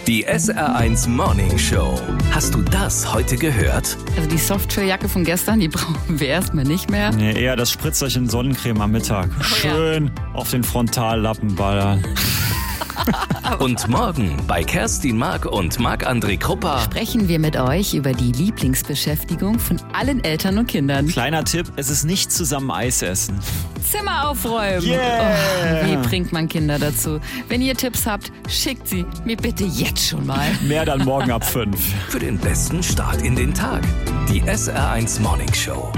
Die SR1 Morning Show. Hast du das heute gehört? Also die Softshell-Jacke von gestern, die brauchen wir erstmal nicht mehr. Nee, eher das Spritzerchen Sonnencreme am Mittag. Schön auf den Frontallappen ballern. Und morgen bei Kerstin Mark und Marc-André Kruppa Sprechen wir mit euch über die Lieblingsbeschäftigung von allen Eltern und Kindern. Kleiner Tipp, es ist nicht zusammen Eis essen. Zimmer aufräumen. Yeah. Oh, wie bringt man Kinder dazu? Wenn ihr Tipps habt, schickt sie mir bitte jetzt schon mal. Mehr dann morgen ab 5. für den besten Start in den Tag. Die SR1 Morning Show.